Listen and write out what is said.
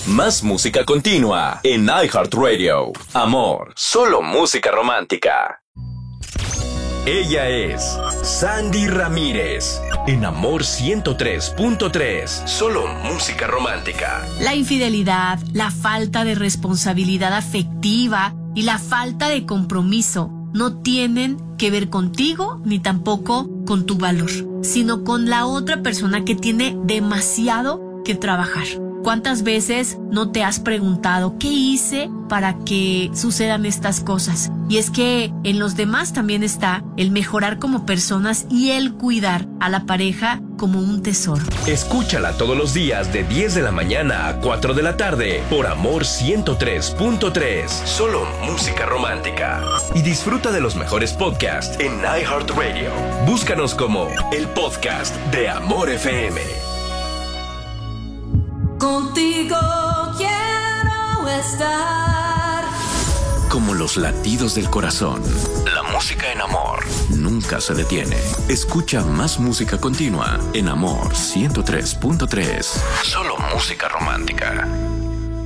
Más música continua en iHeartRadio. Amor, solo música romántica. Ella es Sandy Ramírez. En Amor 103.3. Solo música romántica. La infidelidad, la falta de responsabilidad afectiva y la falta de compromiso no tienen que ver contigo ni tampoco con tu valor, sino con la otra persona que tiene demasiado que trabajar. ¿Cuántas veces no te has preguntado qué hice para que sucedan estas cosas? Y es que en los demás también está el mejorar como personas y el cuidar a la pareja como un tesoro. Escúchala todos los días de 10 de la mañana a 4 de la tarde por Amor 103.3. Solo música romántica. Y disfruta de los mejores podcasts en iHeartRadio. Búscanos como el podcast de Amor FM. Contigo quiero estar. Como los latidos del corazón. La música en Amor nunca se detiene. Escucha más música continua en Amor 103.3. Solo música romántica.